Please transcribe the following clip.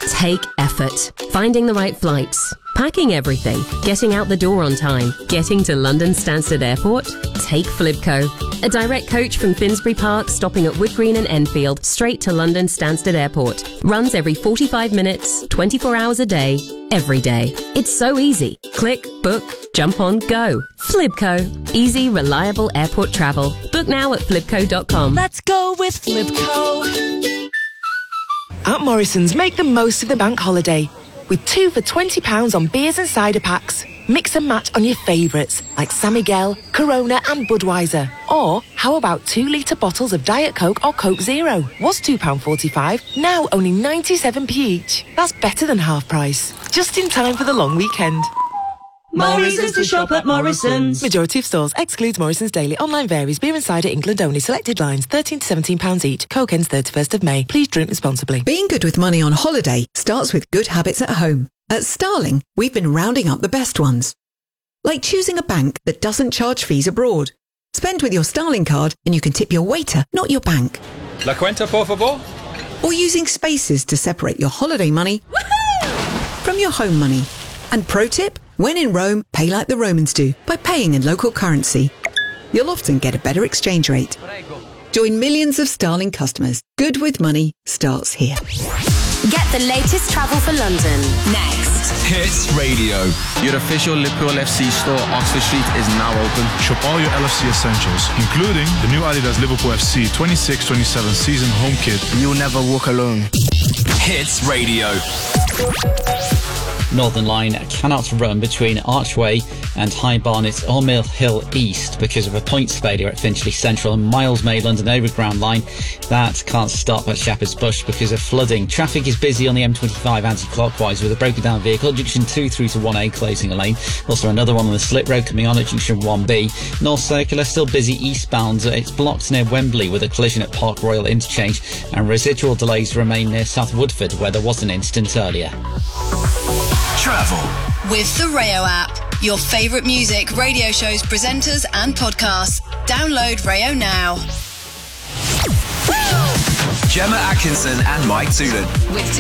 take effort. Finding the right flights, packing everything, getting out the door on time, getting to London Stansted Airport? Take Flibco. A direct coach from Finsbury Park stopping at Wood Green and Enfield straight to London Stansted Airport. Runs every 45 minutes, 24 hours a day, every day. It's so easy. Click, book, jump on, go. Flibco. Easy, reliable airport travel. Book now at flibco.com. Let's go with Flibco. At Morrison's, make the most of the bank holiday with 2 for £20 on beers and cider packs. Mix and match on your favourites like San Miguel, Corona and Budweiser. Or how about 2-litre bottles of Diet Coke or Coke Zero? Was £2.45, now only 97p each. That's better than half price. Just in time for the long weekend. More reasons to shop at Morrison's. Majority of stores excludes Morrison's Daily. Online varies. Beer and cider England only. Selected lines £13 to £17 each. Coke ends 31st of May. Please drink responsibly. Being good with money on holiday starts with good habits at home. At Starling, we've been rounding up the best ones. Like choosing a bank that doesn't charge fees abroad. Spend with your Starling card and you can tip your waiter, not your bank. La cuenta, por favor? Or using spaces to separate your holiday money from your home money. And pro tip, when in Rome, pay like the Romans do, by paying in local currency. You'll often get a better exchange rate. Join millions of Starling customers. Good with money starts here. Get the latest travel for London next. Hits Radio. Your official Liverpool FC store, Oxford Street, is now open. Shop all your LFC essentials, including the new Adidas Liverpool FC 26-27 season home kit. You'll never walk alone. Hits Radio. Northern Line cannot run between Archway and High Barnet or Mill Hill East because of a points failure at Finchley Central, and Miles May London Overground Line that can't stop at Shepherd's Bush because of flooding. Traffic is busy on the M25 anti-clockwise with a broken down vehicle, junction 2 through to 1A closing a lane. Also another one on the slip road coming on at junction 1B. North Circular still busy eastbound. It's blocked near Wembley with a collision at Park Royal Interchange, and residual delays remain near South Woodford where there was an incident earlier. Travel with the Rayo app. Your favourite music, radio shows, presenters and podcasts. Download Rayo now. Gemma Atkinson and Mike Toolan. With